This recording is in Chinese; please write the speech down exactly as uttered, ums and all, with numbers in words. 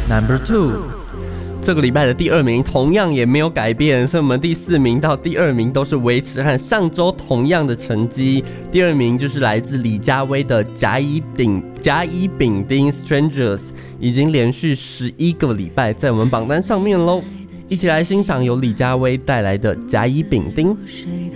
Number two， 这个礼拜的第二名同样也没有改变，所以我们第四名到第二名都是维持和上周同样的成绩。第二名就是来自李佳薇的甲乙丙甲乙丙丁 Strangers， 已经连续十一个礼拜在我们榜单上面喽。一起来欣赏由李佳薇带来的甲乙丙丁。